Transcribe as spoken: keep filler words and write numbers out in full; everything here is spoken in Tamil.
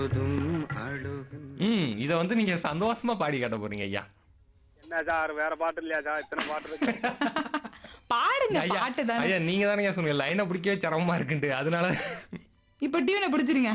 ம் இத வந்து நீங்க சந்தோஷமா பாடி காட்ட போறீங்க ஐயா. என்ன சார் வேற பாட்டு இல்லையா சார்? இத்தனை பாட்டு இருக்கு. பாடுங்க ஐயா பாட்டு தானே. ஐயா நீங்க தானே சொன்னீங்க லைனை பிடிக்கவே சிரமமா இருக்குன்ட்டு அதனால இப்ப டியூனை பிடிச்சிருங்க.